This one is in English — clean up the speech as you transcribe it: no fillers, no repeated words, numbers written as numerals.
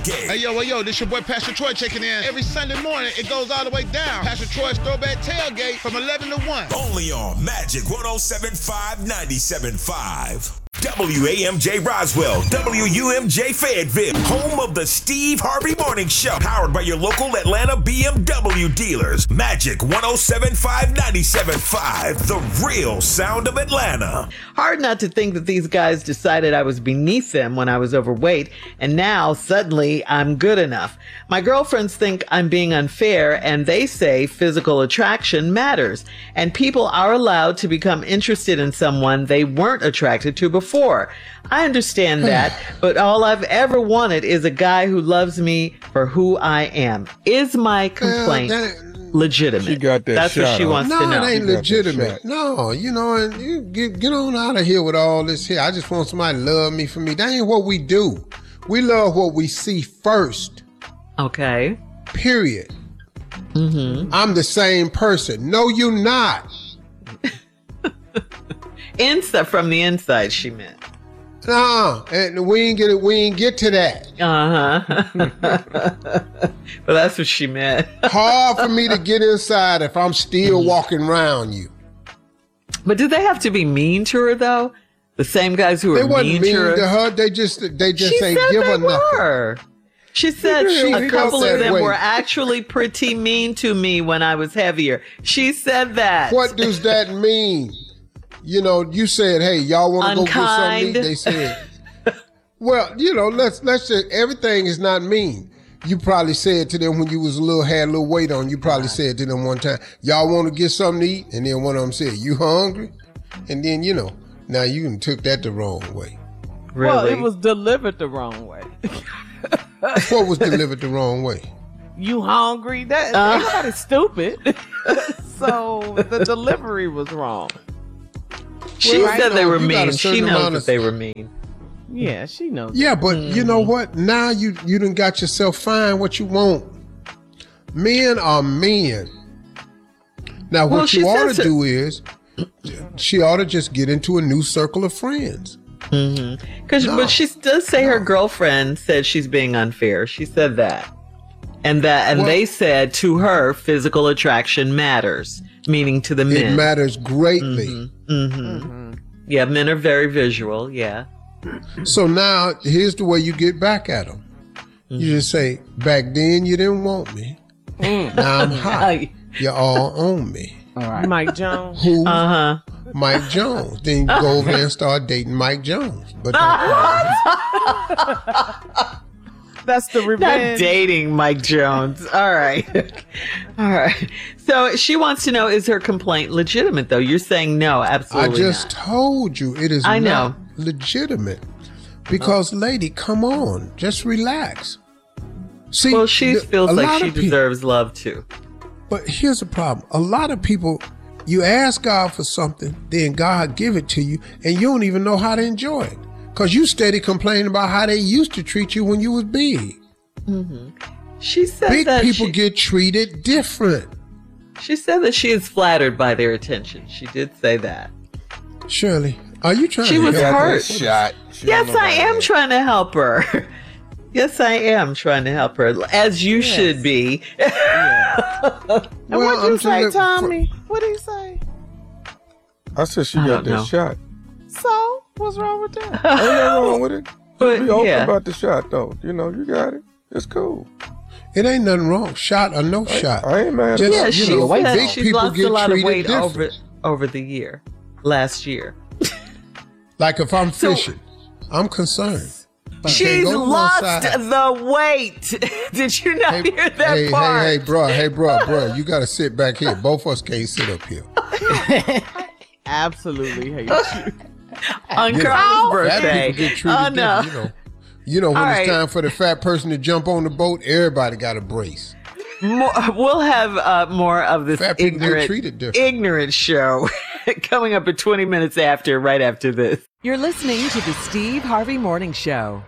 Tailgate. Hey, yo, this your boy Pastor Troy checking in. Every Sunday morning, it goes all the way down. Pastor Troy's Throwback Tailgate from 11 to 1. Only on Magic 107.5, 97.5. WAMJ Roswell, WUMJ Fayetteville, home of the Steve Harvey Morning Show, powered by your local Atlanta BMW dealers. Magic 107.5, 97.5, the real sound of Atlanta. Hard not to think that these guys decided I was beneath them when I was overweight, and now suddenly I'm good enough. My girlfriends think I'm being unfair, and they say physical attraction matters, and people are allowed to become interested in someone they weren't attracted to before. I understand that, but all I've ever wanted is a guy who loves me for who I am. Is my complaint legitimate? She got that That's shot what she on. wants to know. No, it ain't legitimate. No, and you get on out of here with all this here. I just want somebody to love me for me. That ain't what we do. We love what we see first. Okay. Period. Mm-hmm. I'm the same person. No, you're not. From the inside, she meant. And we ain't get to that. But that's what she meant. Hard for me to get inside if I'm still walking around you. But do they have to be mean to her though? The same guys who They are wasn't mean to her. They just ain't give They her nothing. were. She said a couple of them were actually pretty mean to me when I was heavier. She said that. What does that mean? You said, hey, y'all want to go get something to eat? They said, well, let's just, everything is not mean. You probably said to them when you was had a little weight on, you probably said to them one time, y'all want to get something to eat? And then one of them said, you hungry? And then, now you took that the wrong way. Really? Well, it was delivered the wrong way. What was delivered the wrong way? You hungry? That ain't nobody stupid. So the delivery was wrong. She said they were mean. She knows that they were mean. Yeah, she knows. Yeah, but you know what? Now you done got yourself find what you want. Men are men. Now what you ought to do is, she ought to just get into a new circle of friends. Mm-hmm. But she does say her girlfriend said she's being unfair. She said that. And they said to her, physical attraction matters, meaning to the men. It matters greatly. Mm-hmm. Mm-hmm. Mm-hmm. Yeah, men are very visual, yeah. So now, here's the way you get back at them. Mm-hmm. You just say, back then you didn't want me. Now I'm hot. You're all on me. All right. Mike Jones. Who? Mike Jones. Then you go over there and start dating Mike Jones. But that's the revenge. Not dating Mike Jones. All right. All right. So she wants to know, is her complaint legitimate, though? You're saying no, absolutely I just told you it is not legitimate. Because, lady, come on. Just relax. See, well, she feels like she deserves love, too. But here's the problem. A lot of people, you ask God for something, then God give it to you, and you don't even know how to enjoy it. Because you steady complaining about how they used to treat you when you was big. Mm-hmm. She said big people get treated different. She said that she is flattered by their attention. She did say that. Shirley, are you trying to help her? She was hurt. Shot. Yes, I am trying to help her. Yes, I am trying to help her, as you should be. And what did you say, Tommy? What did he say? I said she got that shot. So, what's wrong with that? Ain't nothing wrong with it. But, be open about the shot, though. You got it. It's cool. It ain't nothing wrong. Shot or no shot. I ain't mad. She said she's lost a lot of weight different. over the last year. Like if I'm fishing, I'm concerned. She's lost the weight. Did you not hear that part? Hey, bro, you got to sit back here. Both of us can't sit up here. Absolutely hate you. On Carl's birthday. Get treated different, when it's time for the fat person to jump on the boat, everybody got a brace. We'll have more of this ignorant show coming up at 20 minutes after, right after this. You're listening to the Steve Harvey Morning Show.